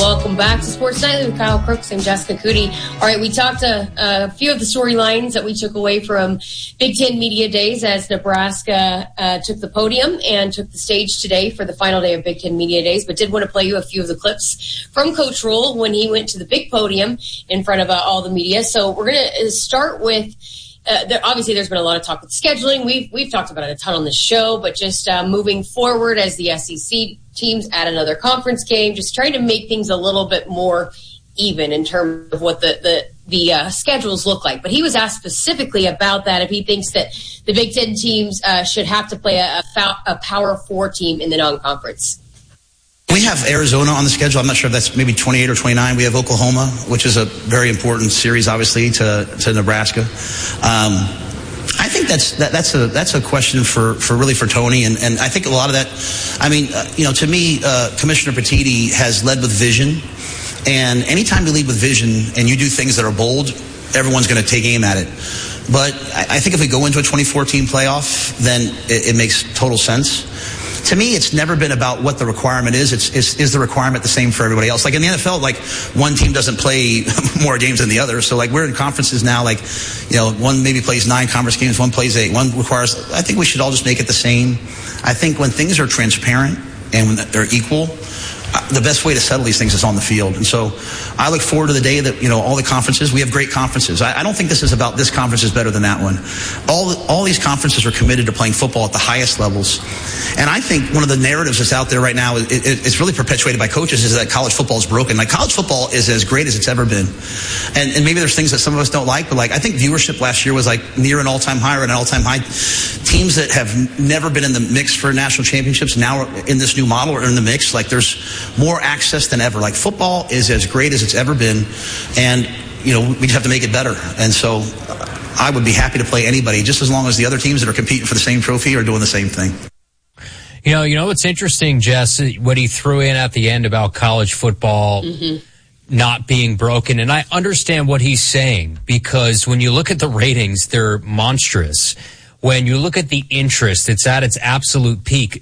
Welcome back to Sports Nightly with Kyle Crooks and Jessica Cootie. All right, we talked a few of the storylines that we took away from Big Ten Media Days as Nebraska took the podium and took the stage today for the final day of Big Ten Media Days, but did want to play you a few of the clips from Coach Rhule when he went to the big podium in front of all the media. So we're going to start with obviously, there's been a lot of talk with scheduling. We've talked about it a ton on the show, but just moving forward as the SEC teams add another conference game, just trying to make things a little bit more even in terms of what the schedules look like. But he was asked specifically about that, if he thinks that the Big Ten teams should have to play a Power 4 team in the non-conference. We have Arizona on the schedule. I'm not sure if that's maybe 28 or 29. We have Oklahoma, which is a very important series, obviously, to Nebraska. I think that's a question for Tony, and I think a lot of that. I mean, to me, Commissioner Petitti has led with vision, and anytime you lead with vision and you do things that are bold, everyone's going to take aim at it. But I think if we go into a 2014 playoff, then it makes total sense. To me, it's never been about what the requirement is. Is the requirement the same for everybody else? Like in the NFL, like one team doesn't play more games than the other. So like we're in conferences now, like, one maybe plays 9 conference games, one plays 8, one requires. I think we should all just make it the same. I think when things are transparent and when they're equal, the best way to settle these things is on the field. And so I look forward to the day that, all the conferences, we have great conferences. I don't think this is about this conference is better than that one. All these conferences are committed to playing football at the highest levels. And I think one of the narratives that's out there right now, it's really perpetuated by coaches, is that college football is broken. Like college football is as great as it's ever been. And maybe there's things that some of us don't like, but like I think viewership last year was like near an all-time high or an all-time high. Teams that have never been in the mix for national championships now are in this new model are in the mix. Like there's more access than ever. Like football is as great as it's ever been, and we just have to make it better. And so I would be happy to play anybody, just as long as the other teams that are competing for the same trophy are doing the same thing. What's interesting, Jess, what he threw in at the end about college football not being broken, and I understand what he's saying, because when you look at the ratings, they're monstrous. When you look at the interest, it's at its absolute peak.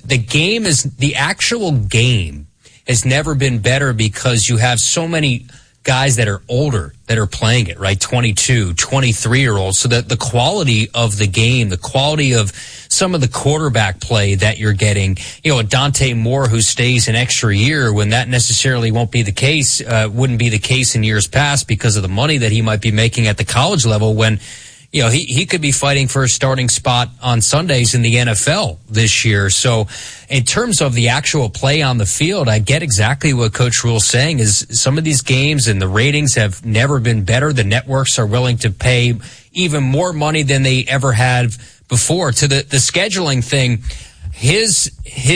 The actual game has never been better, because you have so many guys that are older that are playing it, right? 22, 23-year-olds. So that the quality of the game, the quality of some of the quarterback play that you're getting, a Dante Moore who stays an extra year when that necessarily won't be the case, wouldn't be the case in years past because of the money that he might be making at the college level, when he could be fighting for a starting spot on Sundays in the NFL this year. So in terms of the actual play on the field, I get exactly what Coach Rhule's saying, is some of these games and the ratings have never been better. The networks are willing to pay even more money than they ever had before. To the scheduling thing, his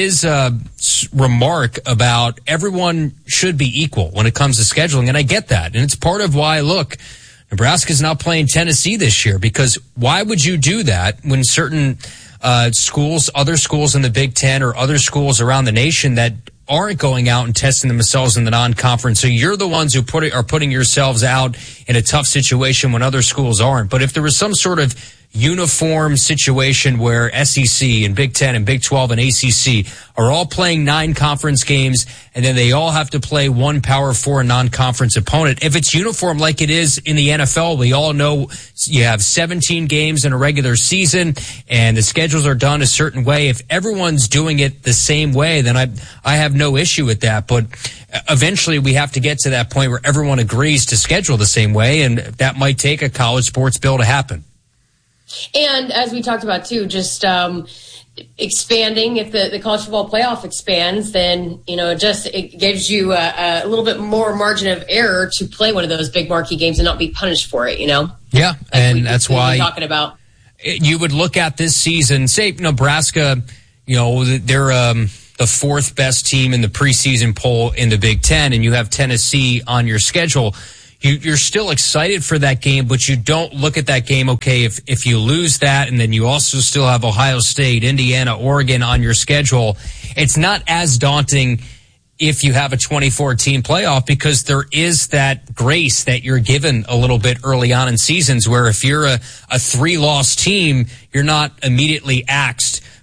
remark about everyone should be equal when it comes to scheduling, and I get that. And it's part of why, look, Nebraska's not playing Tennessee this year, because why would you do that when certain schools, other schools in the Big Ten or other schools around the nation that aren't going out and testing themselves in the non-conference? So you're the ones who are putting yourselves out in a tough situation when other schools aren't. But if there was some sort of uniform situation where SEC and Big Ten and Big 12 and ACC are all playing 9 conference games, and then they all have to play one Power 4 non-conference opponent. If it's uniform like it is in the NFL, we all know you have 17 games in a regular season, and the schedules are done a certain way. If everyone's doing it the same way, then I have no issue with that. But eventually we have to get to that point where everyone agrees to schedule the same way, and that might take a college sports bill to happen. And as we talked about, too, just expanding, if the college football playoff expands, then, it gives you a little bit more margin of error to play one of those big marquee games and not be punished for it, Yeah, and that's why talking about. You would look at this season, say Nebraska, they're the 4th best team in the preseason poll in the Big Ten, and you have Tennessee on your schedule. You're still excited for that game, but you don't look at that game, okay, if you lose that, and then you also still have Ohio State, Indiana, Oregon on your schedule, it's not as daunting if you have a 24-team playoff, because there is that grace that you're given a little bit early on in seasons, where if you're a 3-loss team, you're not immediately axed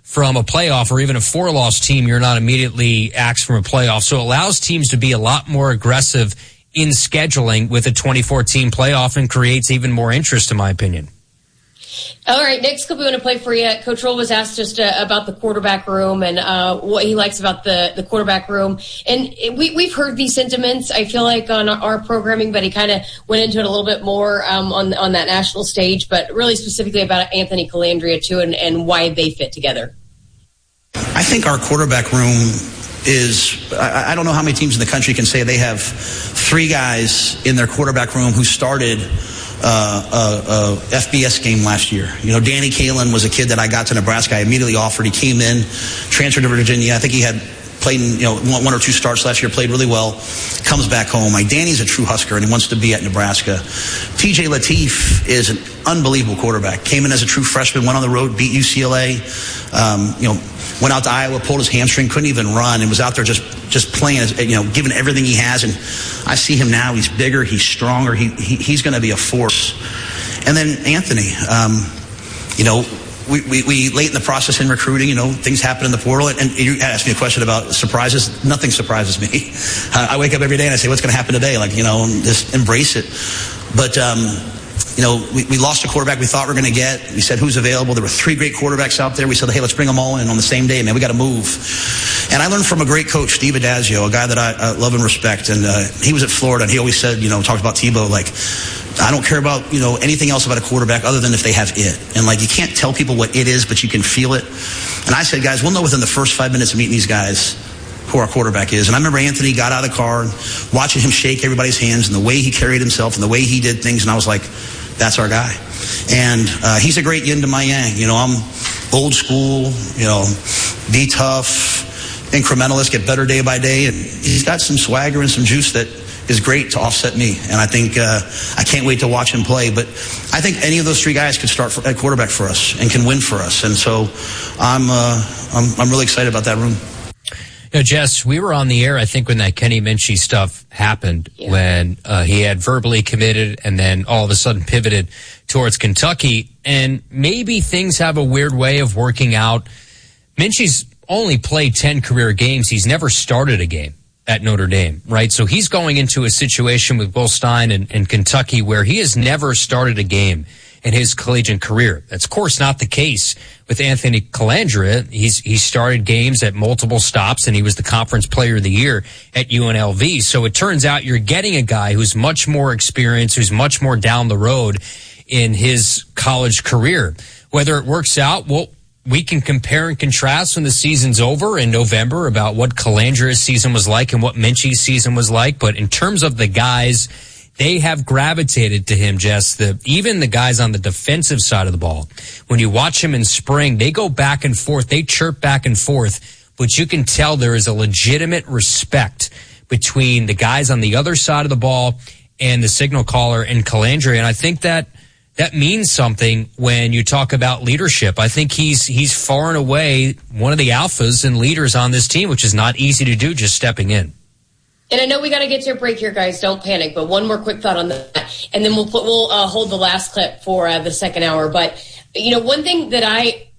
from a playoff, or even a 4-loss team, you're not immediately axed from a playoff. So it allows teams to be a lot more aggressive in scheduling with a 24-team playoff and creates even more interest, in my opinion. All right, next clip we want to play for you. Coach Roll was asked just about the quarterback room and what he likes about the quarterback room. And we've heard these sentiments, I feel like, on our programming, but he kind of went into it a little bit more on that national stage, but really specifically about Anthony Colandrea, too, and why they fit together. I think our quarterback room is, I don't know how many teams in the country can say they have 3 guys in their quarterback room who started a FBS game last year. You know, Danny Kaelin was a kid that I got to Nebraska. I immediately offered. He came in, transferred to Virginia. I think he had played in, 1 or 2 starts last year, played really well, comes back home. Danny's a true Husker, and he wants to be at Nebraska. TJ Lateef is an unbelievable quarterback. Came in as a true freshman, went on the road, beat UCLA, went out to Iowa, pulled his hamstring, couldn't even run, and was out there just playing, giving everything he has. And I see him now. He's bigger, he's stronger, he's going to be a force. And then Anthony, we late in the process in recruiting, things happen in the portal. And you asked me a question about surprises. Nothing surprises me. I wake up every day and I say, what's going to happen today? Just embrace it. But, we lost a quarterback we thought we were going to get. We said, who's available? There were 3 great quarterbacks out there. We said, hey, let's bring them all in on the same day, man. We got to move. And I learned from a great coach, Steve Adazio, a guy that I love and respect. And he was at Florida, and he always said, talked about Tebow, I don't care about, anything else about a quarterback other than if they have it. And you can't tell people what it is, but you can feel it. And I said, guys, we'll know within the first 5 minutes of meeting these guys who our quarterback is. And I remember Anthony got out of the car and watching him shake everybody's hands and the way he carried himself and the way he did things. And I was like, that's our guy. And he's a great yin to my yang. I'm old school, be tough, incrementalist, get better day by day. And he's got some swagger and some juice that is great to offset me. And I think I can't wait to watch him play. But I think any of those 3 guys could start at quarterback for us and can win for us. And so I'm really excited about that room. Jess, we were on the air, I think, when that Kenny Minchey stuff happened, when he had verbally committed and then all of a sudden pivoted towards Kentucky. And maybe things have a weird way of working out. Minchey's only played 10 career games. He's never started a game at Notre Dame, right? So he's going into a situation with Will Stein and Kentucky where he has never started a game in his collegiate career. That's, of course, not the case with Anthony Colandrea. He started games at multiple stops, and he was the Conference Player of the Year at UNLV. So it turns out you're getting a guy who's much more experienced, who's much more down the road in his college career. Whether it works out, well, we can compare and contrast when the season's over in November about what Colandrea's season was like and what Minchey's season was like. But in terms of the guys, they have gravitated to him, Jess. Even the guys on the defensive side of the ball, when you watch him in spring, they go back and forth. They chirp back and forth. But you can tell there is a legitimate respect between the guys on the other side of the ball and the signal caller and Colandrea. And I think that means something when you talk about leadership. I think he's far and away one of the alphas and leaders on this team, which is not easy to do just stepping in. And I know we got to get to a break here, guys. Don't panic. But one more quick thought on that, and then we'll hold the last clip for the second hour. But one thing that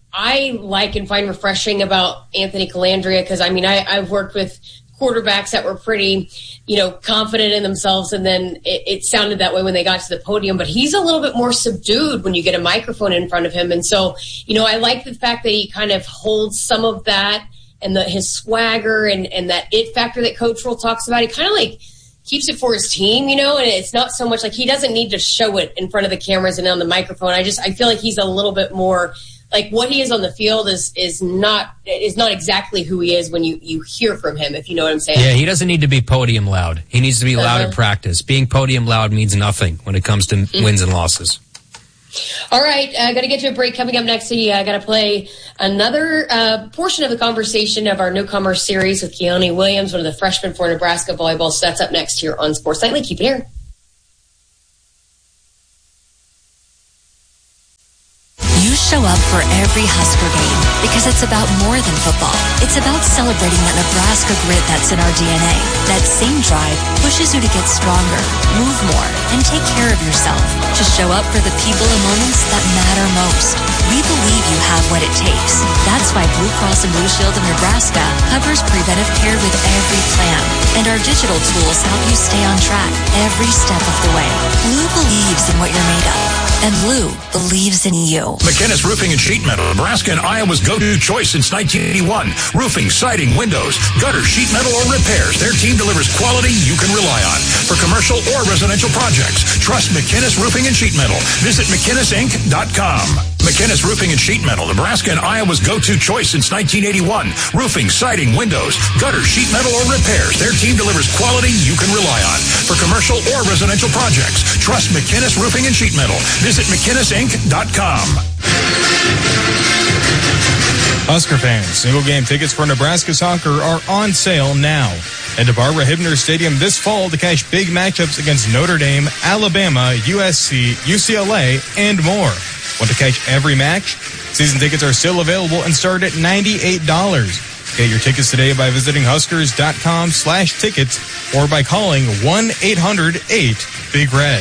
I like and find refreshing about Anthony Colandrea, because I've worked with quarterbacks that were pretty, confident in themselves, and then it sounded that way when they got to the podium. But he's a little bit more subdued when you get a microphone in front of him, and so I like the fact that he kind of holds some of that. And his swagger and that it factor that Coach Roll talks about, he kind of keeps it for his team, and it's not so much he doesn't need to show it in front of the cameras and on the microphone. I feel like he's a little bit more what he is on the field is not exactly who he is when you hear from him, if you know what I'm saying. Yeah, he doesn't need to be podium loud. He needs to be loud in practice. Being podium loud means nothing when it comes to wins and losses. All right, I got to get to a break. Coming up next, I got to play another portion of the conversation of our newcomer series with Keone Williams, one of the freshmen for Nebraska volleyball. So that's up next here on Sports Nightly. Keep it here. You Show up for every Husker game because it's about more than football. It's about celebrating that Nebraska grit that's in our DNA. That same drive pushes you to get stronger, move more, and take care of yourself. To show up for the people and moments that matter most. We believe you have what it takes. That's why Blue Cross and Blue Shield of Nebraska covers preventive care with every plan. And our digital tools help you stay on track every step of the way. Blue believes in what you're made of. And Blue believes in you. McInnes Roofing and Sheet Metal, Nebraska and Iowa's go-to choice since 1981. Roofing, siding, windows, gutter, sheet metal, or repairs. Their team delivers quality you can rely on. For commercial or residential projects, trust McInnes Roofing and Sheet Metal. Visit McInnesInc.com. McInnes Roofing and Sheet Metal, Nebraska and Iowa's go-to choice since 1981. Roofing, siding, windows, gutter, sheet metal, or repairs. Their team delivers quality you can rely on. For commercial or residential projects, trust McInnes Roofing and Sheet Metal. Visit McInnesInc.com. Husker fans, single game tickets for Nebraska soccer are on sale now. Head to Barbara Hibner Stadium this fall to catch big matchups against Notre Dame, Alabama, USC, UCLA, and more. Want to catch every match? Season tickets are still available and start at $98. Get your tickets today by visiting Huskers.com/tickets or by calling 1-800-8-BIG-RED.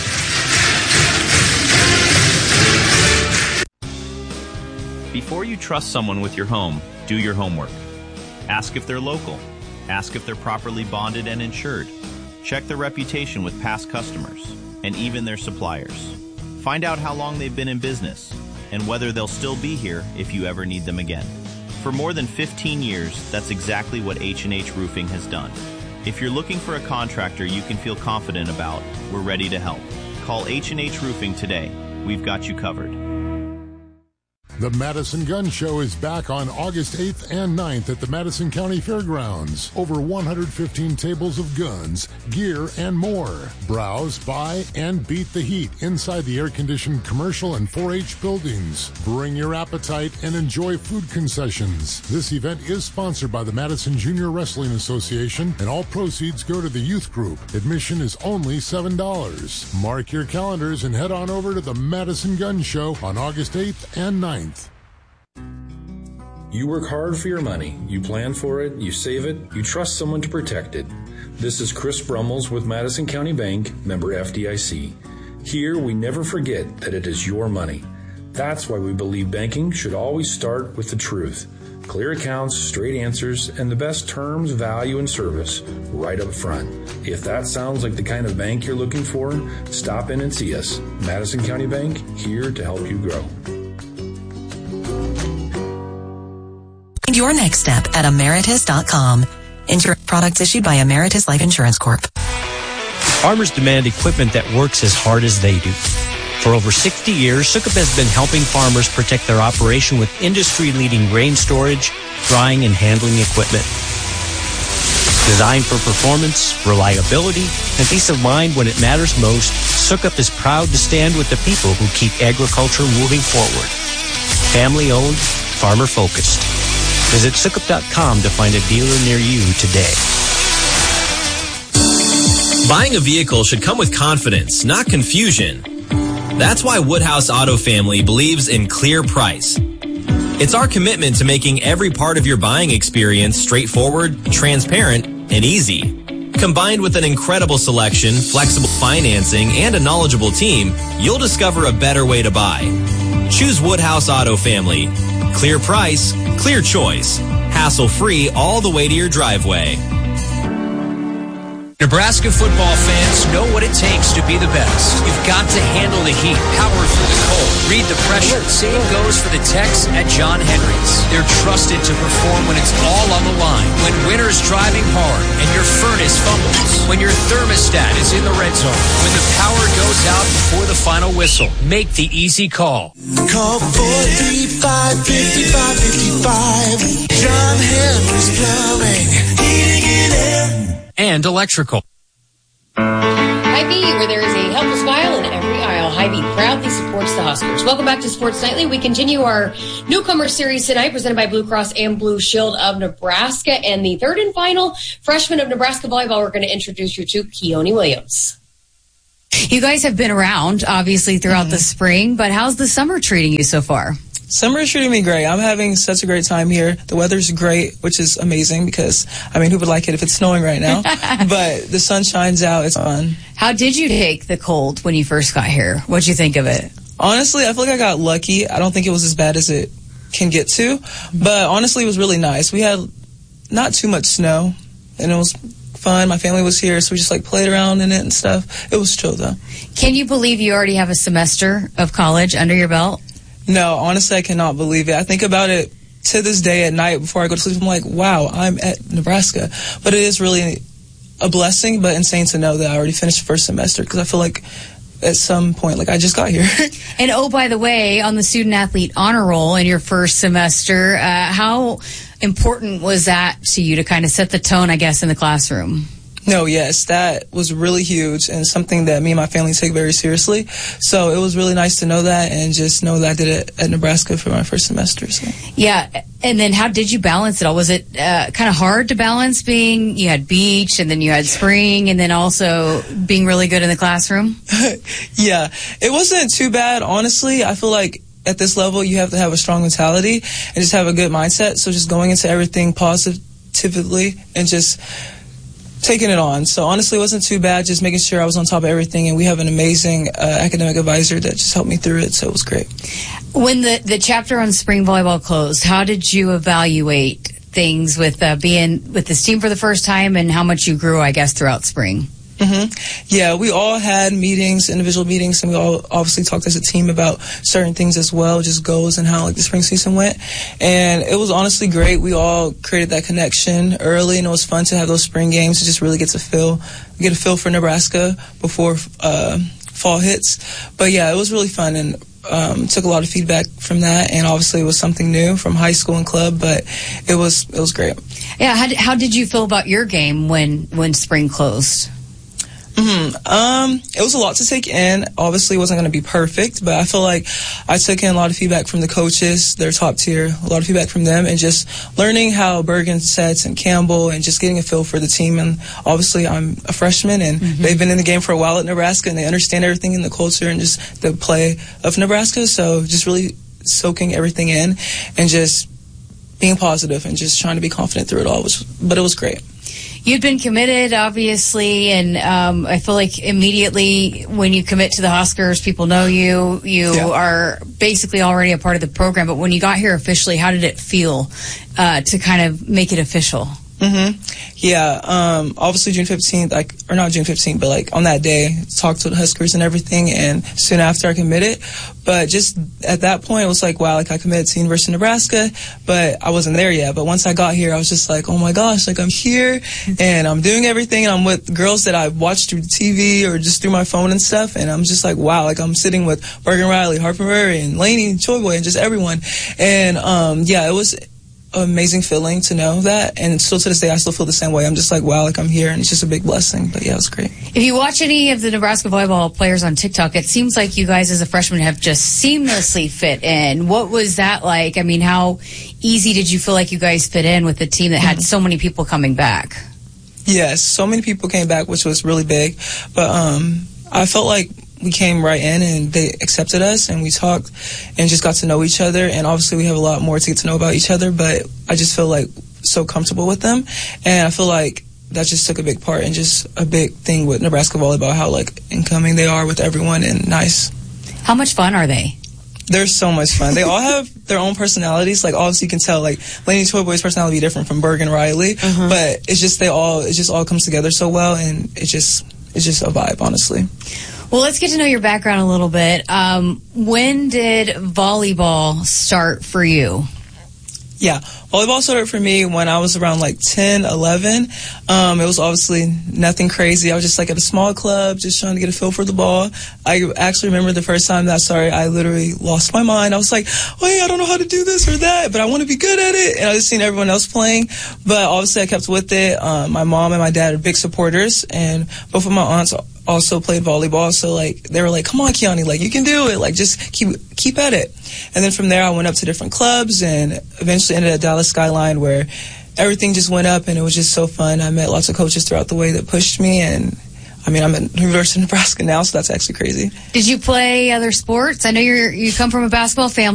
Before you trust someone with your home, do your homework. Ask if they're local. Ask if they're properly bonded and insured. Check their reputation with past customers and even their suppliers. Find out how long they've been in business and whether they'll still be here if you ever need them again. For more than 15 years, that's exactly what H&H Roofing has done. If you're looking for a contractor you can feel confident about, we're ready to help. Call H&H Roofing today. We've got you covered. The Madison Gun Show is back on August 8th and 9th at the Madison County Fairgrounds. Over 115 tables of guns, gear, and more. Browse, buy, and beat the heat inside the air-conditioned commercial and 4-H buildings. Bring your appetite and enjoy food concessions. This event is sponsored by the Madison Junior Wrestling Association, and all proceeds go to the youth group. Admission is only $7. Mark your calendars and head on over to the Madison Gun Show on August 8th and 9th. You work hard for your money. You plan for it, you save it, you trust someone to protect it. This is Chris Brummels with Madison County Bank, member FDIC. Here, we never forget that it is your money. That's why we believe banking should always start with the truth. Clear accounts, straight answers, and the best terms, value, and service right up front. If that sounds like the kind of bank you're looking for, stop in and see us. Madison County Bank, here to help you grow. Your next step at Emeritus.com. Insurance products issued by Emeritus Life Insurance Corp. Farmers demand equipment that works as hard as they do. For over 60 years, Sukup has been helping farmers protect their operation with industry-leading grain storage, drying, and handling equipment. Designed for performance, reliability, and peace of mind when it matters most, Sukup is proud to stand with the people who keep agriculture moving forward. Family-owned, farmer-focused. Visit Sukup.com to find a dealer near you today. Buying a vehicle should come with confidence, not confusion. That's why Woodhouse Auto Family believes in clear price. It's our commitment to making every part of your buying experience straightforward, transparent, and easy. Combined with an incredible selection, flexible financing, and a knowledgeable team, you'll discover a better way to buy. Choose Woodhouse Auto Family. Clear price, clear choice. Hassle-free all the way to your driveway. Nebraska football fans know what it takes to be the best. You've got to handle the heat, power through the cold, read the pressure. Same goes for the techs at John Henry's. They're trusted to perform when it's all on the line, when winter's driving hard and your furnace fumbles, when your thermostat is in the red zone, when the power goes out before the final whistle. Make the easy call. Call 435-5555. John Henry's Plumbing, heating and air. And electrical. Hy-Vee, where there is a helpful smile in every aisle. Hy-Vee proudly supports the Huskers. Welcome back to Sports Nightly. We continue our newcomer series tonight, presented by Blue Cross and Blue Shield of Nebraska. And the third and final freshman of Nebraska volleyball, we're going to introduce you to Keone Williams. You guys have been around, obviously, throughout the spring, but how's the summer treating you so far? Summer is treating me great. I'm having such a great time here. The weather's great, which is amazing because, I mean, who would like it if it's snowing right now? But the sun shines out. It's fun. How did you take the cold when you first got here? What'd you think of it? Honestly, I feel like I got lucky. I don't think it was as bad as it can get to. But honestly, it was really nice. We had not too much snow, and it was fun. My family was here, so we just like played around in it and stuff. It was chill, though. Can you believe you already have a semester of college under your belt? No, honestly, I cannot believe it. I think about it to this day at night before I go to sleep. I'm like, wow, I'm at Nebraska. But it is really a blessing, but insane to know that I already finished the first semester because I feel like at some point, like, I just got here. And, oh, by the way, on the student athlete honor roll in your first semester, how important was that to you to kind of set the tone, I guess, in the classroom? No, yes, that was really huge and something that me and my family take very seriously. So it was really nice to know that and just know that I did it at Nebraska for my first semester. So. Yeah, and then how did you balance it all? Was it kind of hard to balance being, you had beach and then you had spring and then also being really good in the classroom? Yeah, it wasn't too bad, honestly. I feel like at this level you have to have a strong mentality and just have a good mindset. So just going into everything positively and just taking it on. So honestly, it wasn't too bad, just making sure I was on top of everything. And we have an amazing academic advisor that just helped me through it. So it was great. When the chapter on spring volleyball closed, how did you evaluate things with being with this team for the first time and how much you grew, I guess, throughout spring? Yeah, we all had meetings, individual meetings, and we all obviously talked as a team about certain things as well, just goals and how like the spring season went. And it was honestly great. We all created that connection early, and it was fun to have those spring games to just really get a feel for Nebraska before fall hits. But yeah, it was really fun and took a lot of feedback from that, and obviously it was something new from high school and club, but it was great. Yeah, how did you feel about your game when spring closed? It was a lot to take in. Obviously, it wasn't going to be perfect, but I feel like I took in a lot of feedback from the coaches. They're top tier. A lot of feedback from them, and just learning how Bergen sets and Campbell, and just getting a feel for the team. And obviously, I'm a freshman, and they've been in the game for a while at Nebraska, and they understand everything in the culture and just the play of Nebraska. So just really soaking everything in, and just being positive, and just trying to be confident through it all. But it was great. You've been committed, obviously, and I feel like immediately when you commit to the Huskers, people know you. You are basically already a part of the program. But when you got here officially, how did it feel to kind of make it official? Yeah, obviously June 15th, or not June 15th, but like on that day, talked to the Huskers and everything, and soon after I committed. But just at that point, it was like, wow, like I committed to University of Nebraska, but I wasn't there yet. But once I got here, I was just like, oh my gosh, like I'm here and I'm doing everything, and I'm with girls that I watched through TV or just through my phone and stuff, and I'm just like, wow, like I'm sitting with Bergen Riley, Harper Murray, and Lainey Choiboy, and just everyone. And yeah, it was amazing feeling to know that, and still to this day I still feel the same way. I'm just like, wow, like I'm here, and it's just a big blessing. But yeah, it was great. If you watch any of the Nebraska volleyball players on TikTok, it seems like you guys as a freshman have just seamlessly fit in. What was that like? I mean, how easy did you feel like you guys fit in with a team that had so many people coming back? Yes, so many people came back, which was really big. But I felt like we came right in and they accepted us, and we talked and just got to know each other. And obviously we have a lot more to get to know about each other, but I just feel like so comfortable with them. And I feel like that just took a big part and just a big thing with Nebraska volleyball, how like incoming they are with everyone and nice. How much fun are they? They're so much fun. They all have their own personalities. Like obviously you can tell like Lainey Choiboy's personality different from Bergen Riley, but it's just it just all comes together so well, and it's just a vibe, honestly. Well, let's get to know your background a little bit. When did volleyball start for you? Yeah, volleyball started for me when I was around like 10, 11. It was obviously nothing crazy. I was just like at a small club, just trying to get a feel for the ball. I actually remember the first time that I started, I literally lost my mind. I was like, wait, I don't know how to do this or that, but I want to be good at it. And I just seen everyone else playing. But obviously I kept with it. My mom and my dad are big supporters, and both of my aunts also played volleyball, so like they were like, come on, Kiani, like you can do it, like just keep at it. And then from there I went up to different clubs and eventually ended at Dallas Skyline, where everything just went up, and it was just so fun. I met lots of coaches throughout the way that pushed me, and I mean, I'm at University of Nebraska now, so that's actually crazy. Did you play other sports? I know you come from a basketball family.